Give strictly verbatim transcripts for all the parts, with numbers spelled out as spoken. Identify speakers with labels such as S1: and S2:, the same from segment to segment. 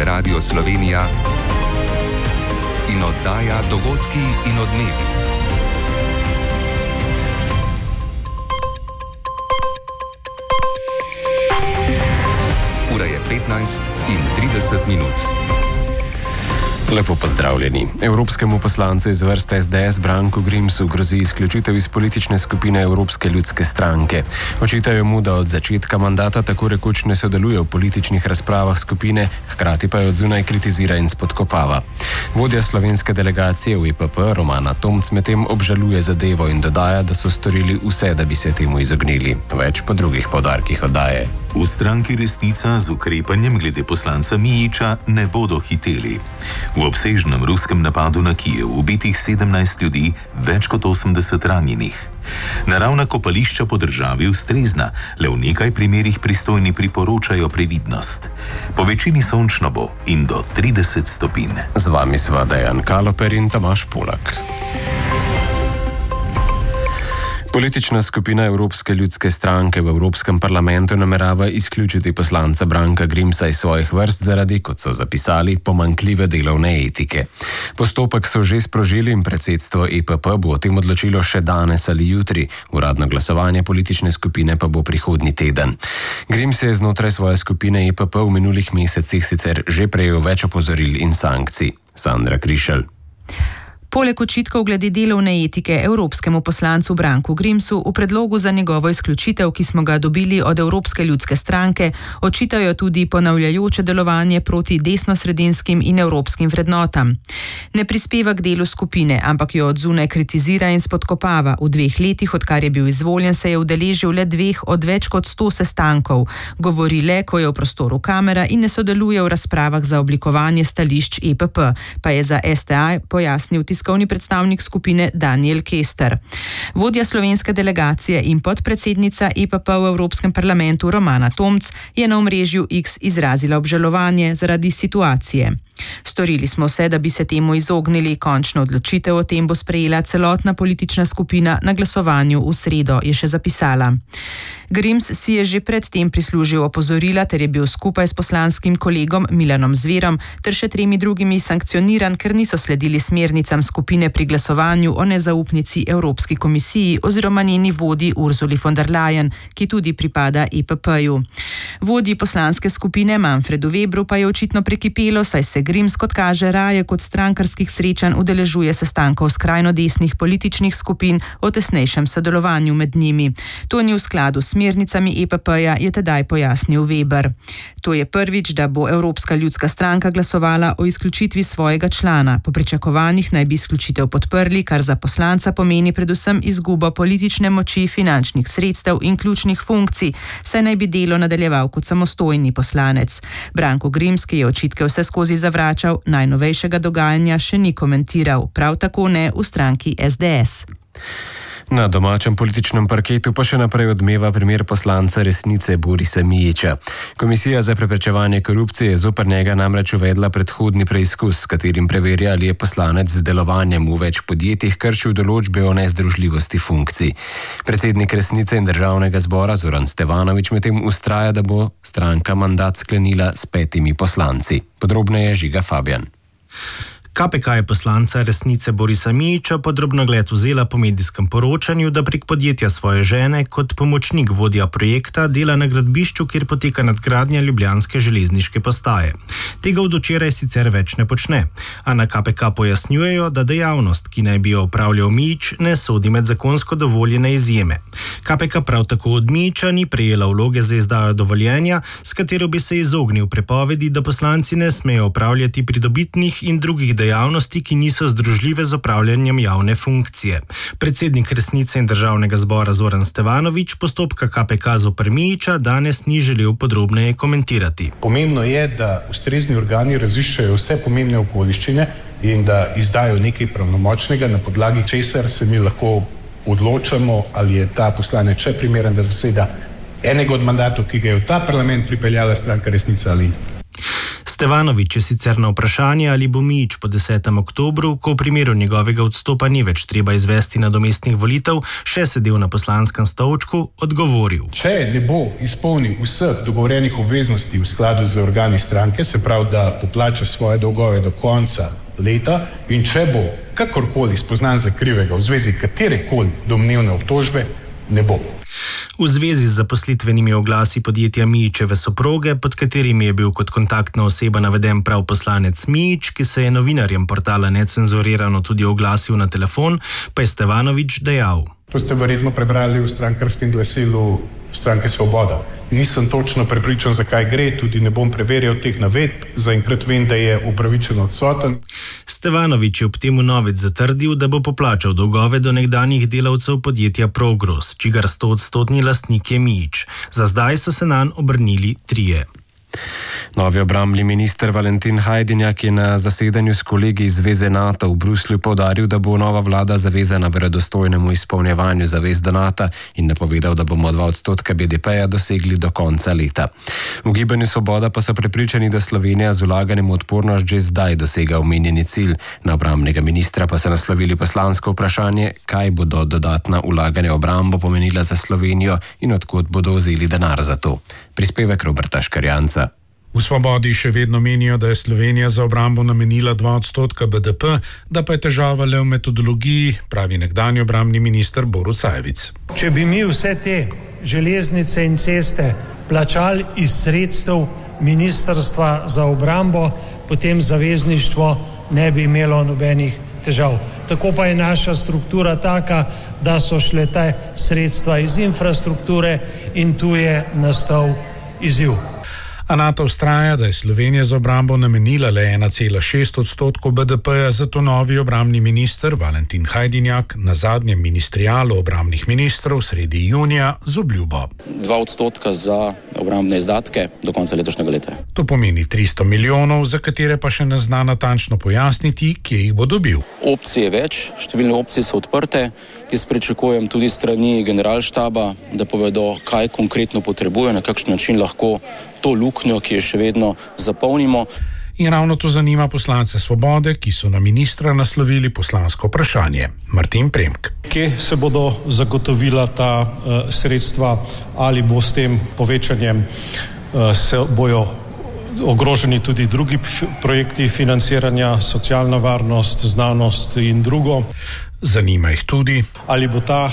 S1: Radio Slovenija in oddaja Dogodki in odmevi. Ura je petnajst in trideset minut.
S2: Lepo pozdravljeni. Evropskemu poslancu iz vrste es de es Branku Grimsu grozi izključitev iz politične skupine Evropske ljudske stranke. Očitajo mu, da od začetka mandata tako rekoč ne sodeluje v političnih razpravah skupine, hkrati pa jo od zunaj kritizira in spodkopava. Vodja slovenske delegacije v e pe pe Romana Tomc medtem obžaluje zadevo in dodaja, da so storili vse, da bi se temu izognili. Več po drugih poudarkih oddaje.
S3: V stranki Resnica z ukrepanjem glede poslanca Mijića ne bodo hiteli. V obsežnem ruskem napadu na Kijev ubitih sedemnajst ljudi, več kot osemdeset ranjenih. Naravna kopališča po državi ustrezna, le v nekaj primerih pristojni priporočajo previdnost. Po večini sončno bo in do trideset stopinj.
S2: Z vami sva Dejan Kaloper in Tomaž Polak. Politična skupina Evropske ljudske stranke v Evropskem parlamentu namerava izključiti poslanca Branka Grimsa iz svojih vrst zaradi, kot so zapisali, pomanjkljive delovne etike. Postopek so že sprožili in predsedstvo e pe pe bo o tem odločilo še danes ali jutri. Uradno glasovanje politične skupine pa bo prihodnji teden. Grims je znotraj svoje skupine e pe pe v minulih mesecih sicer že prejel več opozoril in sankcij. Sandra Krišelj.
S4: Poleg očitkov glede delovne etike evropskemu poslancu Branku Grimsu v predlogu za njegovo izključitev, ki smo ga dobili od Evropske ljudske stranke, očitajo tudi ponavljajoče delovanje proti desnosredinskim in evropskim vrednotam. Ne prispeva k delu skupine, ampak jo od zunaj kritizira in spodkopava. V dveh letih, odkar je bil izvoljen, se je udeležil le dveh od več kot sto sestankov. Govori le, ko je v prostoru kamera in ne sodeluje v razpravah za oblikovanje stališč e pe pe, pa je za es te a pojasnil tiskovni predstavnik skupine Daniel Kester. Vodja slovenske delegacije in podpredsednica e pe pe v Evropskem parlamentu Romana Tomc je na omrežju X izrazila obžalovanje zaradi situacije. Storili smo vse, da bi se temu izognili. Končno odločitev o tem bo sprejela celotna politična skupina na glasovanju v sredo, je še zapisala. Grims si je že predtem prislužil opozorila ter je bil skupaj s poslanskim kolegom Milanom Zverom ter še tremi drugimi sankcioniran, ker niso sledili smernicam skupine pri glasovanju o nezaupnici Evropski komisiji oziroma njeni vodji Ursuli von der Leyen, ki tudi pripada e pe pe-ju. Vodji poslanske skupine Manfredu Webru pa je očitno prekipelo, saj se Grims, kot kaže, raje kot strankarskih srečanj udeležuje sestankov skrajno desnih političnih skupin o tesnejšem sodelovanju med njimi. To ni v skladu s smernicami e pe pe-ja, je tedaj pojasnil Weber. To je prvič, da bo Evropska ljudska stranka glasovala o izključitvi svojega člana. Po pričakovanjih naj bi izključitev podprli, kar za poslanca pomeni predvsem izgubo politične moči, finančnih sredstev in ključnih funkcij, saj naj bi delo nadaljeval kot samostojni poslanec. Branko Grims, ki je očitke vse skozi zavračal, najnovejšega dogajanja še ni komentiral, prav tako ne v stranki es de es.
S2: Na domačem političnem parketu pa še naprej odmeva primer poslanca Resnice Borisa Mijića. Komisija za preprečevanje korupcije je zoper njega namreč uvedla predhodni preizkus, s katerim preverja, ali je poslanec z delovanjem v več podjetjih kršil določbe o nezdružljivosti funkcij. Predsednik Resnice in državnega zbora Zoran Stevanović medtem vztraja, da bo stranka mandat sklenila s petimi poslanci. Podrobneje Žiga Fabjan.
S5: ka pe ka je poslanca Resnice Borisa Mijića pod drobnogled vzela po medijskem poročanju, da prek podjetja svoje žene kot pomočnik vodja projekta dela na gradbišču, kjer poteka nadgradnja ljubljanske železniške postaje. Tega od včeraj sicer več ne počne, a na ka pe ka pojasnjujejo, da dejavnost, ki naj bi jo opravljal Mijić, ne sodi med zakonsko dovoljene izjeme. ka pe ka prav tako od Mijića ni prejela vloge za izdajo dovoljenja, s katero bi se izognil prepovedi, da poslanci ne smejo opravljati pridobitnih in drugih dejavnosti, dejavnosti, ki niso združljive z opravljanjem javne funkcije. Predsednik Resnice in državnega zbora Zoran Stevanović postopka ka pe ka zoper Mijića danes ni želel podrobneje komentirati.
S6: Pomembno je, da ustrezni organi raziščajo vse pomembne okoliščine in da izdajo nekaj pravnomočnega, na podlagi česar se mi lahko odločamo, ali je ta poslanec še primeren, da zaseda enega od mandatov, ki ga je v ta parlament pripeljala stranka Resnica ali.
S5: Stevanović je sicer na vprašanje, ali bo Mijič po desetem oktobru, ko v primeru njegovega odstopa ni več treba izvesti nadomestnih volitev, še sedel na poslanskem stolčku, odgovoril.
S6: Če ne bo izpolnil vseh dogovorjenih obveznosti v skladu z organi stranke, se pravi, da poplača svoje dolgove do konca leta, in če bo kakorkoli spoznan za krivega v zvezi katerekoli domnevne obtožbe, ne bo.
S5: V zvezi z zaposlitvenimi oglasi podjetja Mijičeve soproge, pod katerimi je bil kot kontaktna oseba naveden prav poslanec Mijič, ki se je novinarjem portala Necenzurirano tudi oglasil na telefon, pa je Stevanović dejal.
S6: To ste verjetno prebrali v strankarskem glasilu Stranke Svoboda. Nisem točno prepričan, zakaj gre, tudi ne bom preverjal teh navedb, zaenkrat vem, da je upravičeno odsoten.
S5: Stevanović je ob tem vnovič zatrdil, da bo poplačal dolgove do nekdanjih delavcev podjetja Progros, čigar stoodstotni lastnik je Mijič. Za zdaj so se nanj obrnili trije.
S2: Novi obrambni minister Valentin Hajdinjak je na zasedanju s kolegi iz Zveze NATO v Bruslju poudaril, da bo nova vlada zavezana verodostojnemu izpolnjevanju zavez do NATO in napovedal, da bomo dva odstotka B D P-ja dosegli do konca leta. V Gibanju Svoboda pa so prepričani, da Slovenija z vlaganjem v odpornost že zdaj dosega omenjeni cilj. Na obrambnega ministra pa so naslovili poslansko vprašanje, kaj bodo dodatna vlaganja v obrambo pomenila za Slovenijo in odkot bodo vzeli denar za to. Prispevek Roberta Škarjanca.
S7: V Svobodi še vedno menijo, da je Slovenija za obrambo namenila dva odstotka B D P, da pa je težava le v metodologiji, pravi nekdanji obrambni minister Borut Sajovic.
S8: Če bi mi vse te železnice in ceste plačali iz sredstev Ministrstva za obrambo, potem zavezništvo ne bi imelo nobenih težav. Tako pa je naša struktura taka, da so šle te sredstva iz infrastrukture in tu je nastal izziv.
S7: A NATO vztraja, da je Slovenija za obrambo namenila le ena cela šest odstotkov B D P-ja, zato novi obrambni minister Valentin Hajdinjak na zadnjem ministrialu obrambnih ministrov sredi junija z obljubo.
S9: Dva odstotka za obrambne izdatke do konca letošnjega leta.
S7: To pomeni tristo milijonov, za katere pa še ne zna natančno pojasniti, kje jih bo dobil.
S9: Opcije je več, številne opcije so odprte. Jaz pričakujem tudi strani generalštaba, da povedo, kaj konkretno potrebuje, na kakšen način lahko to luknjo, ki je še vedno, zapolnimo.
S7: In ravno to zanima poslance Svobode, ki so na ministra naslovili poslansko vprašanje. Martin Premk.
S10: Kje se bodo zagotovila ta uh, sredstva, ali bo s tem povečanjem uh, se bojo ogroženi tudi drugi projekti financiranja, socialna varnost, znanost in drugo.
S7: Zanima jih tudi,
S10: ali bo ta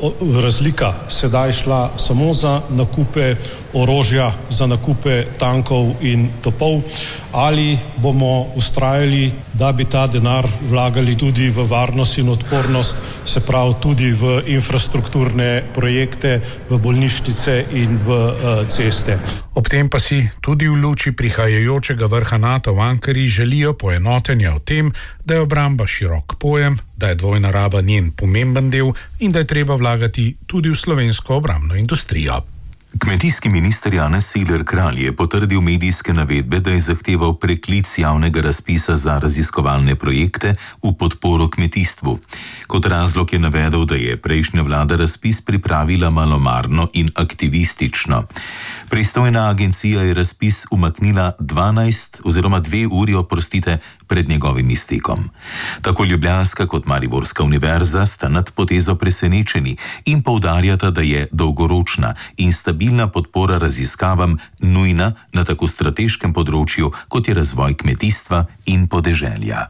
S10: razlika sedaj šla samo za nakupe orožja, za nakupe tankov in topov, ali bomo vztrajali, da bi ta denar vlagali tudi v varnost in odpornost, se pravi tudi v infrastrukturne projekte, v bolnišnice in v uh, ceste.
S7: Ob tem pa si tudi v luči prihajajočega vrha NATO v Ankari želijo poenotenja o tem, da je obramba širok pojem, da je dvojna raba njen pomemben del in da je treba vlagati tudi v slovensko obrambno industrijo.
S3: Kmetijski minister Janez Cigler Kralj je potrdil medijske navedbe, da je zahteval preklic javnega razpisa za raziskovalne projekte v podporo kmetijstvu. Kot razlog je navedel, da je prejšnja vlada razpis pripravila malomarno in aktivistično. Pristojna agencija je razpis umaknila dvanajst oziroma dve uri, oprostite, pred njegovim iztekom. Tako Ljubljanska kot Mariborska univerza sta nad potezo presenečeni in poudarjata, da je dolgoročna in stabilna podpora raziskavam nujna na tako strateškem področju, kot je razvoj kmetijstva in podeželja.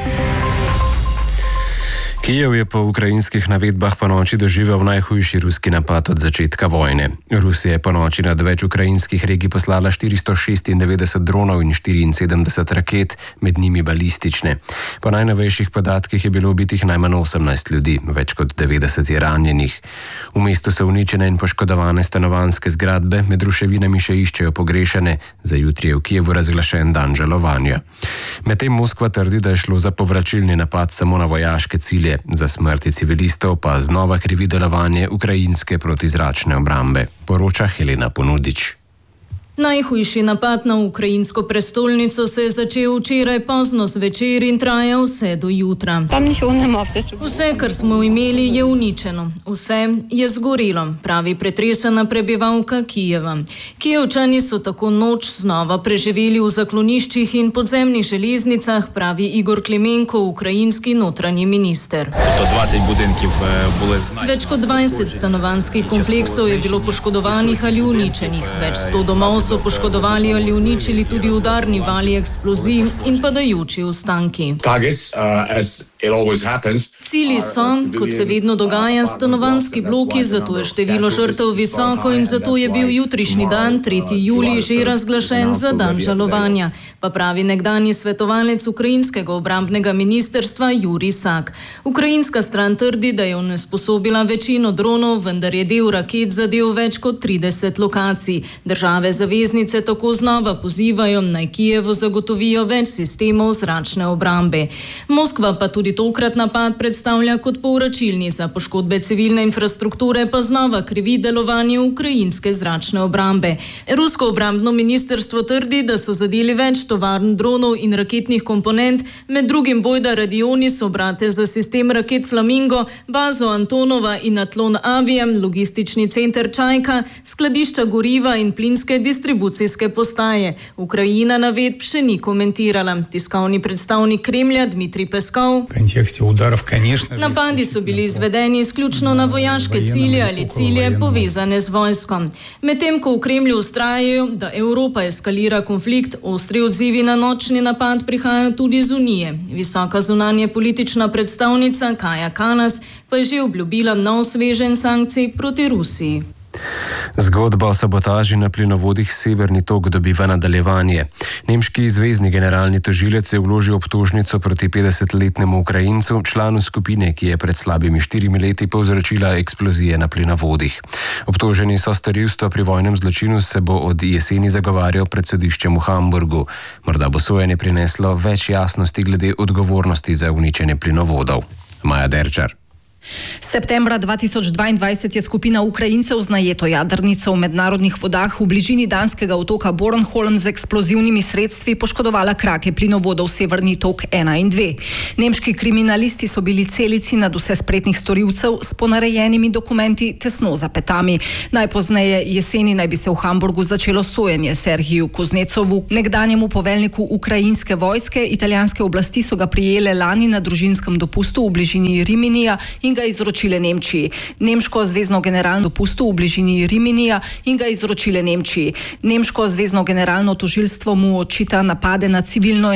S2: Kijev je po ukrajinskih navedbah po noči doživel najhujši ruski napad od začetka vojne. Rusija je po noči nad več ukrajinskih regij poslala štiristo šestindevetdeset dronov in štiriinsedemdeset raket, med njimi balistične. Po najnovejših podatkih je bilo ubitih najmanj osemnajst ljudi, več kot devetdeset je ranjenih. V mestu so uničene in poškodovane stanovanjske zgradbe, med ruševinami še iščejo pogrešane. Za jutri je v Kijevu razglašen dan žalovanja. Medtem Moskva trdi, da je šlo za povračilni napad samo na vojaške cilje. Za smrti civilistov pa znova krivi delovanje ukrajinske protizračne obrambe, poroča Helena Ponudič.
S11: Najhujši napad na ukrajinsko prestolnico se je začel včeraj pozno zvečer in trajal vse do jutra. Vse, kar smo imeli, je uničeno. Vse je zgorelo, pravi pretresena prebivalka Kijeva. Kijevčani so tako noč znova preživeli v zakloniščih in podzemnih železnicah, pravi Igor Klemenko, ukrajinski notranji minister. Več kot dvajset stanovanjskih kompleksov je bilo poškodovanih ali uničenih. Več sto domov so poškodovali ali uničili tudi udarni vali eksplozij in padajoči ostanki. Cilji so, kot se vedno dogaja, stanovanjski bloki, zato je število žrtev visoko in zato je bil jutrišnji dan, tretji julij, že razglašen za dan žalovanja, pa pravi nekdanji svetovalec ukrajinskega obrambnega ministrstva Jurij Sak. Ukrajinska stran trdi, da je onesposobila večino dronov, vendar je del raket zadel več kot trideset lokacij. Države zaveznice tako znova pozivajo, naj Kijevu zagotovijo več sistemov zračne obrambe. Moskva pa tudi tokrat napad predstavlja kot povračilni, za poškodbe civilne infrastrukture pa znova krivi delovanje ukrajinske zračne obrambe. Rusko obrambno ministrstvo trdi, da so zadeli več tovarn dronov in raketnih komponent, med drugim bojda radioni so obrate za sistem raket Flamingo, bazo Antonova in Atlon Avijem, logistični center Čajka, skladišča goriva in plinske distribucijske postaje. Ukrajina navedb še ni komentirala. Tiskovni predstavnik Kremlja Dmitrij Peskov: napadi so bili izvedeni izključno na vojaške cilje ali cilje povezane z vojskom. Medtem ko v Kremlju vztrajajo, da Evropa eskalira konflikt, ostri odzivi na nočni napad prihajajo tudi z Unije. Visoka zunanje politična predstavnica Kaja Kalas pa je že obljubila nov sveženj sankcij proti Rusiji.
S2: Zgodba o sabotaži na plinovodih Severni tok dobiva nadaljevanje. Nemški zvezni generalni tožilec je vložil obtožnico proti petdesetletnemu Ukrajincu, članu skupine, ki je pred slabimi štirimi leti povzročila eksplozije na plinovodih. Obtoženi so storilstva pri vojnem zločinu, se bo od jeseni zagovarjal pred sodiščem v Hamburgu. Morda bo sojenje prineslo več jasnosti glede odgovornosti za uničenje plinovodov. Maja Derčar.
S12: Septembra dva tisoč dvaindvajset je skupina Ukrajincev z najeto jadrnico v mednarodnih vodah v bližini danskega otoka Bornholm z eksplozivnimi sredstvi poškodovala krake plinovodov Severni tok ena in dve. Nemški kriminalisti so bili celici nad vse spretnih storilcev s ponarejenimi dokumenti tesno za petami. Najpozneje jeseni naj bi se v Hamburgu začelo sojenje Serhiju Kuznecovu, nekdanjemu poveljniku ukrajinske vojske. Italijanske oblasti so ga prijele lani na družinskem dopustu v bližini Riminija in ga izročile Nemčiji. Nemško zvezno generalno dopustu v bližini Riminija in ga izročile Nemčiji. Nemško zvezno generalno tožilstvo mu očita napade na civilno